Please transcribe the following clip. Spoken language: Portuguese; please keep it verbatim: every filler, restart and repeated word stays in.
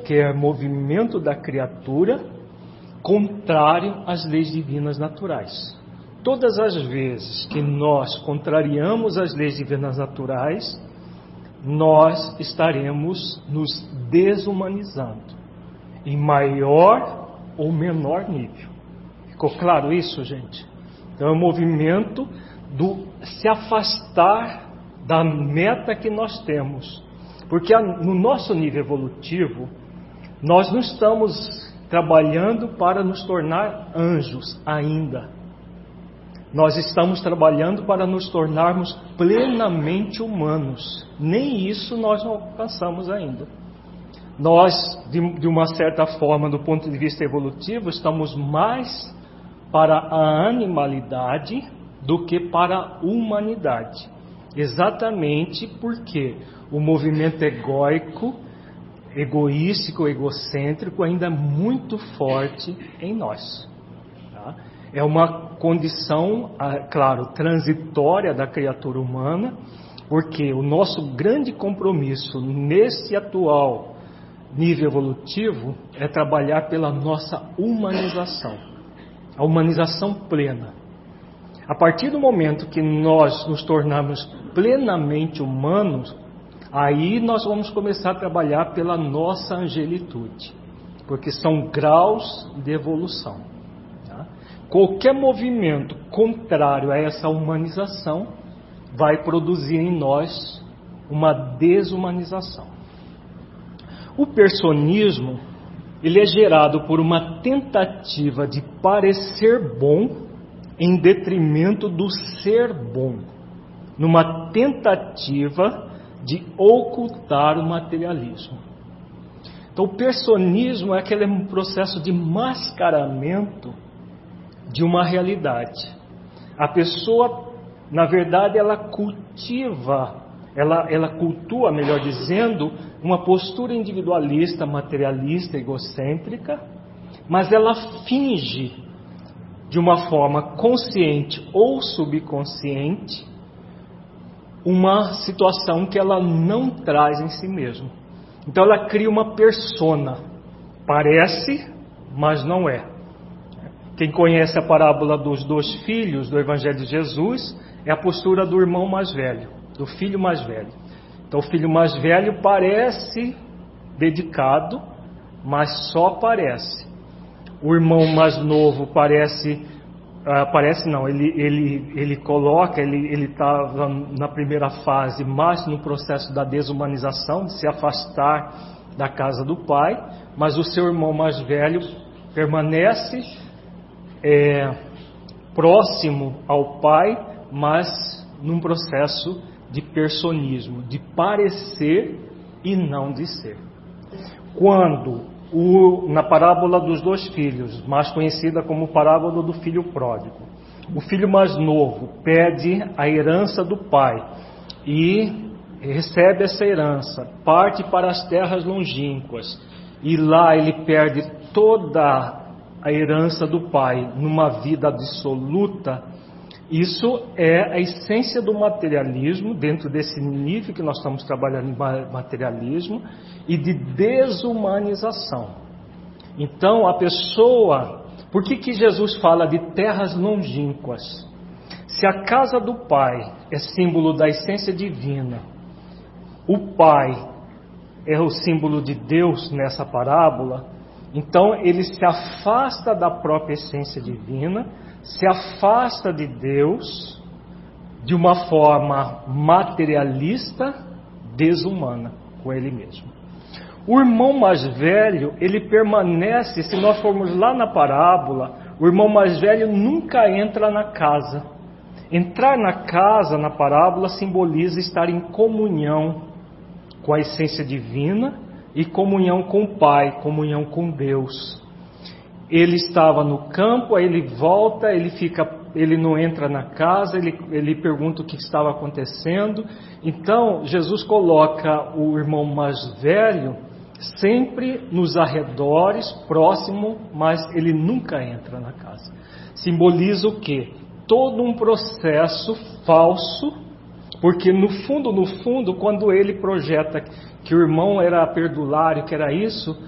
qualquer movimento da criatura contrário às leis divinas naturais. Todas as vezes que nós contrariamos as leis divinas naturais, nós estaremos nos desumanizando, em maior ou menor nível. Ficou claro isso, gente? Então é um movimento do se afastar da meta que nós temos. Porque no nosso nível evolutivo, nós não estamos trabalhando para nos tornar anjos ainda. Nós estamos trabalhando para nos tornarmos plenamente humanos. Nem isso nós não alcançamos ainda. Nós, de, de uma certa forma, do ponto de vista evolutivo, estamos mais para a animalidade do que para a humanidade. Exatamente porque o movimento egóico, egoístico, egocêntrico ainda é muito forte em nós. Tá? É uma condição, claro, transitória da criatura humana, porque o nosso grande compromisso nesse atual nível evolutivo é trabalhar pela nossa humanização, a humanização plena. A partir do momento que nós nos tornarmos plenamente humanos, aí nós vamos começar a trabalhar pela nossa angelitude, porque são graus de evolução. Tá? Qualquer movimento contrário a essa humanização vai produzir em nós uma desumanização. O personismo, ele é gerado por uma tentativa de parecer bom em detrimento do ser bom, numa tentativa de ocultar o materialismo. Então, o personismo é aquele processo de mascaramento de uma realidade. A pessoa, na verdade, ela cultiva, ela, ela cultua, melhor dizendo, uma postura individualista, materialista, egocêntrica, mas ela finge, de uma forma consciente ou subconsciente, uma situação que ela não traz em si mesma. Então ela cria uma persona, parece, mas não é. Quem conhece a parábola dos dois filhos do Evangelho de Jesus, é a postura do irmão mais velho, do filho mais velho. Então o filho mais velho parece dedicado, mas só parece. O irmão mais novo parece, uh, parece não, ele, ele, ele coloca, ele está na primeira fase, mais no processo da desumanização, de se afastar da casa do pai, mas o seu irmão mais velho permanece é, próximo ao pai, mas num processo de personismo, de parecer e não de ser. Quando O, na parábola dos dois filhos, mais conhecida como parábola do filho pródigo, o filho mais novo pede a herança do pai e recebe essa herança, parte para as terras longínquas e lá ele perde toda a herança do pai numa vida dissoluta. Isso é a essência do materialismo, dentro desse nível que nós estamos trabalhando em materialismo, e de desumanização. Então, a pessoa... Por que que Jesus fala de terras longínquas? Se a casa do Pai é símbolo da essência divina, o Pai é o símbolo de Deus nessa parábola, então ele se afasta da própria essência divina, se afasta de Deus de uma forma materialista, desumana com ele mesmo. O irmão mais velho, ele permanece, se nós formos lá na parábola, o irmão mais velho nunca entra na casa. Entrar na casa, na parábola, simboliza estar em comunhão com a essência divina e comunhão com o Pai, comunhão com Deus. Ele estava no campo, aí ele volta, ele fica, ele não entra na casa, ele, ele pergunta o que estava acontecendo. Então, Jesus coloca o irmão mais velho sempre nos arredores, próximo, mas ele nunca entra na casa. Simboliza o quê? Todo um processo falso, porque no fundo, no fundo, quando ele projeta que o irmão era perdulário, que era isso,